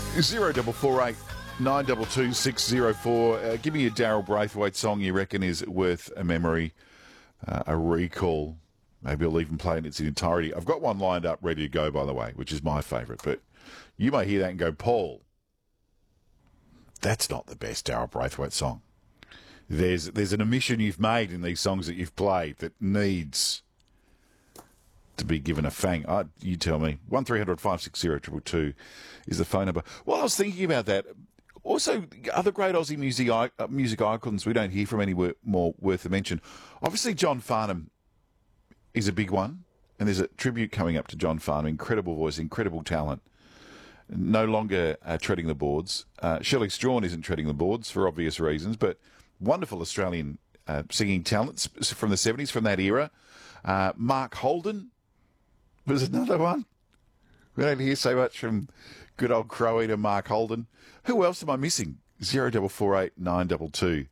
0448 922 604. Give me a Daryl Braithwaite song you reckon is worth a memory, a recall. Maybe I'll even play it in its entirety. I've got one lined up ready to go, by the way, which is my favourite. But you may hear that and go, Paul, that's not the best Daryl Braithwaite song. There's an omission you've made in these songs that you've played that needs to be given a fang. You tell me. 1300 560 222 is the phone number. While I was thinking about that, also other great Aussie music icons we don't hear from any more worth a mention. Obviously, John Farnham is a big one, and there's a tribute coming up to John Farnham. Incredible voice, incredible talent. No longer treading the boards. Shelley Strawn isn't treading the boards for obvious reasons, but wonderful Australian singing talents from the 70s, from that era. Mark Holden was another one. We don't hear so much from good old Crow-eater Mark Holden. Who else am I missing? 0448 922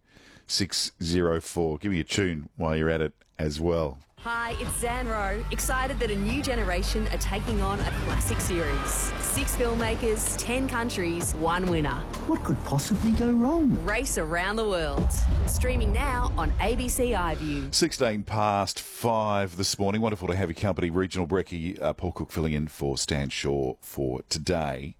604. Give me a tune while you're at it as well. Hi, it's Zanro. Excited that a new generation are taking on a classic series. 6 filmmakers, 10 countries, 1 winner. What could possibly go wrong? Race around the world. Streaming now on ABC iView. 16 past 5 this morning. Wonderful to have your company. Regional Brekkie, Paul Cook filling in for Stan Shaw for today.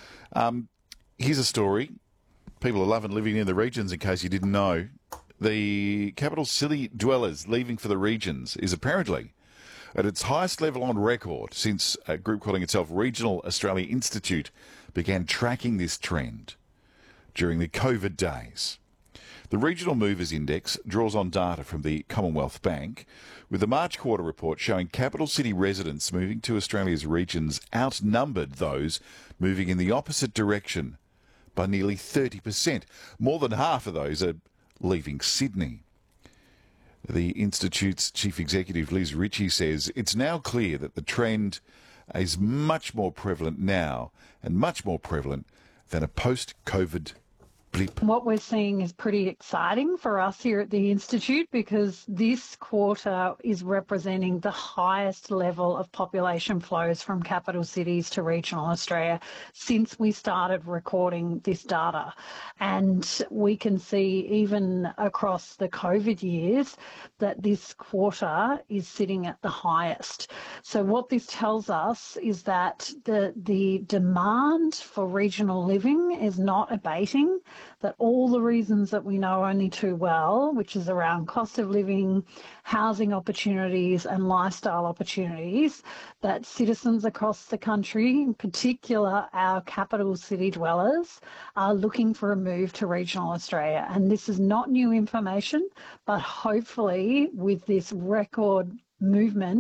Here's a story. People are loving living in the regions, in case you didn't know. The capital city dwellers leaving for the regions is apparently at its highest level on record since a group calling itself Regional Australia Institute began tracking this trend during the COVID days. The Regional Movers Index draws on data from the Commonwealth Bank, with the March quarter report showing capital city residents moving to Australia's regions outnumbered those moving in the opposite direction by nearly 30%. More than half of those are leaving Sydney. The Institute's chief executive, Liz Ritchie, says it's now clear that the trend is much more prevalent now and much more prevalent than a post-COVID blip. What we're seeing is pretty exciting for us here at the Institute, because this quarter is representing the highest level of population flows from capital cities to regional Australia since we started recording this data. And we can see even across the COVID years that this quarter is sitting at the highest. So what this tells us is that the demand for regional living is not abating, that all the reasons that we know only too well, which is around cost of living, housing opportunities and lifestyle opportunities, that citizens across the country, in particular our capital city dwellers, are looking for a move to regional Australia. And this is not new information, but hopefully with this record movement